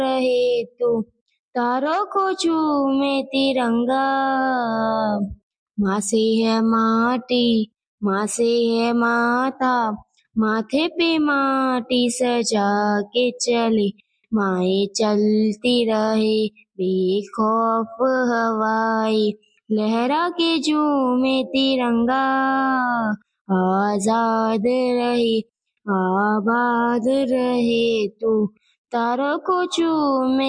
रहे तू, तारों को चूमे तिरंगा। माँ से है माटी, माँ से है माता, माथे पे माटी सजा के चले। माए चलती रहे बेखौफ हवाएं, लहरा के झूमे तिरंगा। आजाद रहे आबाद रहे तू, तारों को चूमे